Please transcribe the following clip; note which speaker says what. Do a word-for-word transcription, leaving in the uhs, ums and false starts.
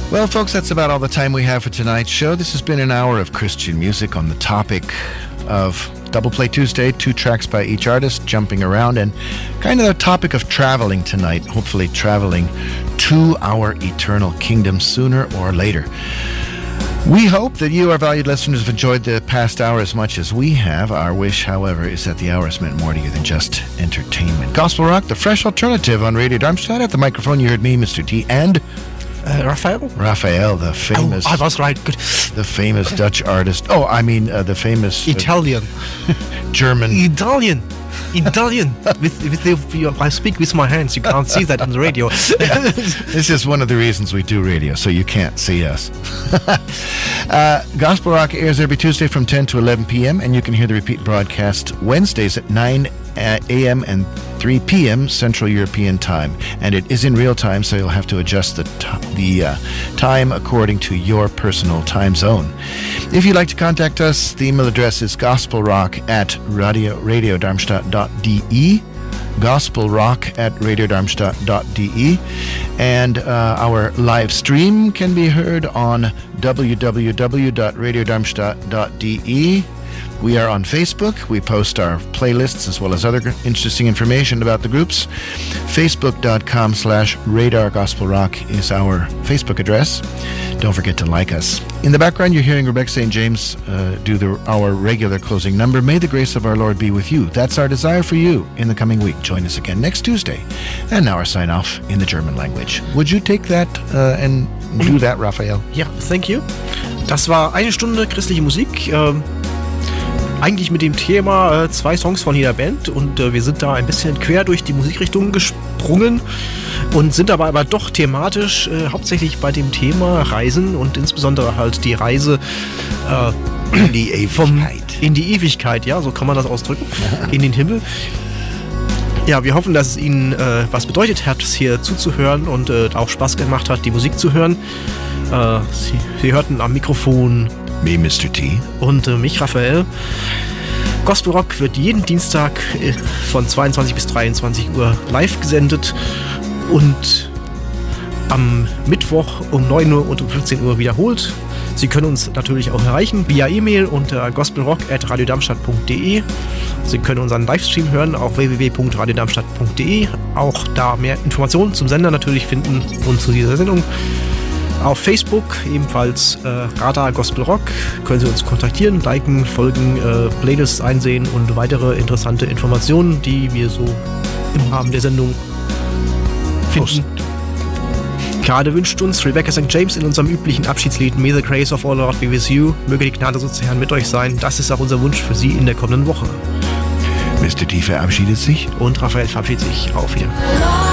Speaker 1: Well, folks, that's about all the time we have for tonight's show. This has been an hour of Christian music on the topic of Double Play Tuesday, two tracks by each artist, jumping around, and kind of the topic of traveling tonight, hopefully traveling to our eternal kingdom sooner or later. We hope that you, our valued listeners, have enjoyed the past hour as much as we have. Our wish, however, is that the hours meant more to you than just entertainment. Gospel Rock, the fresh alternative on Radio Darmstadt. At the microphone, you heard me, Mister T, and...
Speaker 2: Uh, Raphael?
Speaker 1: Raphael, the famous...
Speaker 2: Oh, I was right. Good.
Speaker 1: The famous Dutch artist. Oh, I mean, uh, the famous...
Speaker 2: Italian.
Speaker 1: Uh, German.
Speaker 2: Italian. Italian. with, with the, I speak with my hands. You can't see that on the radio.
Speaker 1: Yeah. This is one of the reasons we do radio, so you can't see us. uh, Gospel Rock airs every Tuesday from ten to eleven p.m., and you can hear the repeat broadcast Wednesdays at nine a.m. and three p.m. Central European Time. And it is in real time, so you'll have to adjust the, t- the uh, time according to your personal time zone. If you'd like to contact us, the email address is gospelrock at radio, radiodarmstadt.de. gospelrock at radiodarmstadt.de. And uh, our live stream can be heard on w w w dot radiodarmstadt.de. We are on Facebook. We post our playlists as well as other interesting information about the groups. Facebook.com slash Radar Gospel Rock is our Facebook address. Don't forget to like us. In the background, you're hearing Rebecca Saint James uh, do the, our regular closing number. May the grace of our Lord be with you. That's our desire for you in the coming week. Join us again next Tuesday. And now our sign off in the German language. Would you take that uh, and do that, Raphael?
Speaker 2: Ja, thank you. Das war eine Stunde christliche Musik. Ähm Eigentlich mit dem Thema äh, zwei Songs von jeder Band und äh, wir sind da ein bisschen quer durch die Musikrichtungen gesprungen und sind dabei aber doch thematisch äh, hauptsächlich bei dem Thema Reisen und insbesondere halt die Reise äh,
Speaker 1: in die Ewigkeit.
Speaker 2: Vom, in die Ewigkeit, ja, so kann man das ausdrücken, in den Himmel. Ja, wir hoffen, dass es Ihnen äh, was bedeutet hat, hier zuzuhören und äh, auch Spaß gemacht hat, die Musik zu hören. Äh, Sie, Sie hörten am Mikrofon
Speaker 1: Me, Mister T.
Speaker 2: Und äh, mich, Raphael. Gospel Rock wird jeden Dienstag äh, von zweiundzwanzig bis dreiundzwanzig Uhr live gesendet und am Mittwoch um neun Uhr und um fünfzehn Uhr wiederholt. Sie können uns natürlich auch erreichen via E-Mail unter gospelrock at radiodarmstadt punkt de. Sie können unseren Livestream hören auf w w w punkt radiodarmstadt punkt de. Auch da mehr Informationen zum Sender natürlich finden und zu dieser Sendung. Auf Facebook ebenfalls äh, Radar Gospel Rock, können Sie uns kontaktieren, liken, folgen, äh, Playlists einsehen und weitere interessante Informationen, die wir so im Rahmen der Sendung finden. Gerade wünscht uns Rebecca Saint James in unserem üblichen Abschiedslied May the grace of our Lord be with you. Möge die Gnade des Herrn mit euch sein. Das ist auch unser Wunsch für Sie in der kommenden Woche.
Speaker 1: Mister T verabschiedet sich.
Speaker 2: Und Raphael verabschiedet sich. Auf Wiedersehen.